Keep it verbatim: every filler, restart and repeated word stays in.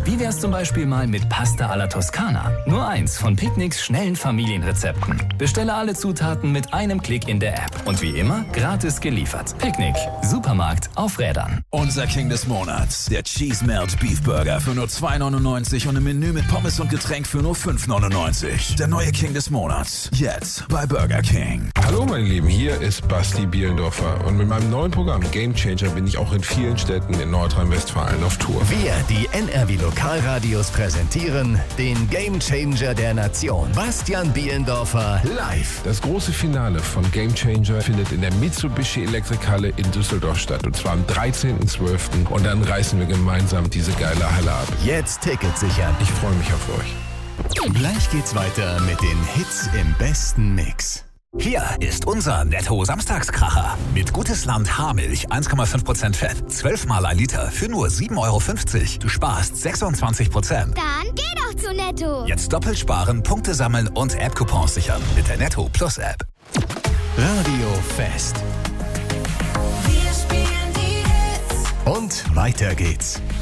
Wie wär's zum Beispiel mal mit Pasta alla Toskana? Nur eins von Picknicks schnellen Familienrezepten. Bestelle alle Zutaten mit einem Klick in der App. Und wie immer, gratis geliefert. Picknick. Supermarkt auf Rädern. Unser King des Monats. Der Cheese Melt Beef Burger für nur zwei neunundneunzig und ein Menü mit Pommes und Getränk für nur fünf neunundneunzig. Der neue King des Monats. Jetzt bei Burger King. Hallo meine Lieben, hier ist Basti Bielendorfer. Und mit meinem neuen Programm Game Changer bin ich auch in vielen Städten in Nordrhein-Westfalen auf Tour. Wir, die N R W Lokalradios, präsentieren den Game Changer der Nation. Bastian Bielendorfer live. Das große Finale von Game Changer findet in der Mitsubishi Elektrikhalle in Düsseldorf statt. Und zwar am dreizehnten zwölften Und dann reißen wir gemeinsam diese geile Halle ab. Jetzt Tickets sichern. Ich freue mich auf euch. Gleich geht's weiter mit den Hits im besten Mix. Hier ist unser Netto-Samstagskracher. Mit Gutes Land Haarmilch, eins Komma fünf Prozent Fett, zwölf Mal ein Liter für nur sieben Euro fünfzig. Du sparst sechsundzwanzig Prozent. Dann geh doch zu Netto. Jetzt doppelt sparen, Punkte sammeln und App-Coupons sichern mit der Netto Plus App. Radio Fest. Wir spielen die Hits. Und weiter geht's.